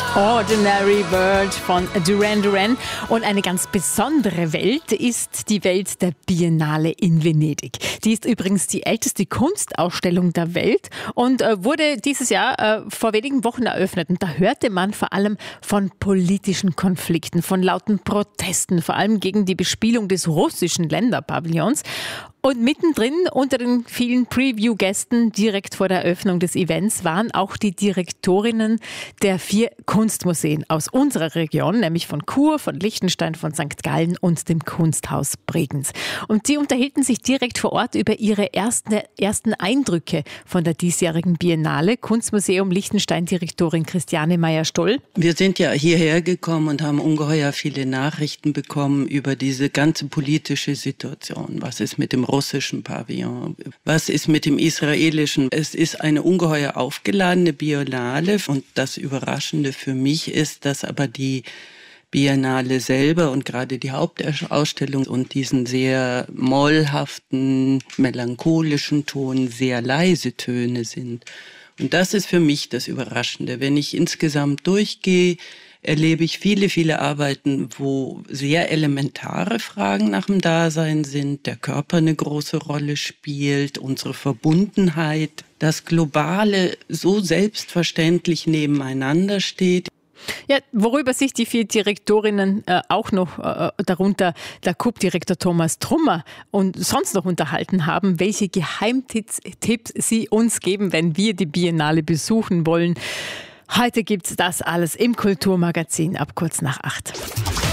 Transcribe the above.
Ordinary World von Duran Duran. Und eine ganz besondere Welt ist die Welt der Biennale in Venedig. Die ist übrigens die älteste Kunstausstellung der Welt und wurde dieses Jahr vor wenigen Wochen eröffnet. Und da hörte man vor allem von politischen Konflikten, von lauten Protesten, vor allem gegen die Bespielung des russischen Länderpavillons. Und mittendrin unter den vielen Preview-Gästen direkt vor der Eröffnung des Events waren auch die Direktorinnen der 4 Kunstmuseen aus unserer Region, nämlich von Chur, von Liechtenstein, von St. Gallen und dem Kunsthaus Bregenz. Und sie unterhielten sich direkt vor Ort über ihre ersten Eindrücke von der diesjährigen Biennale. Kunstmuseum Liechtenstein-Direktorin Christiane Meyer-Stoll. Wir sind ja hierher gekommen und haben ungeheuer viele Nachrichten bekommen über diese ganze politische Situation. Was ist mit dem russischen Pavillon? Was ist mit dem israelischen? Es ist eine ungeheuer aufgeladene Biennale und das Überraschende für mich ist, dass aber die Biennale selber und gerade die Hauptausstellung und diesen sehr mollhaften, melancholischen Ton sehr leise Töne sind. Und das ist für mich das Überraschende. Wenn ich insgesamt durchgehe, erlebe ich viele Arbeiten, wo sehr elementare Fragen nach dem Dasein sind, der Körper eine große Rolle spielt, unsere Verbundenheit, das Globale so selbstverständlich nebeneinander steht. Ja, worüber sich die 4 Direktorinnen auch noch, darunter der Coup-Direktor Thomas Trummer und sonst noch unterhalten haben, welche Geheimtipps sie uns geben, wenn wir die Biennale besuchen wollen. Heute gibt's das alles im Kulturmagazin ab kurz nach 8.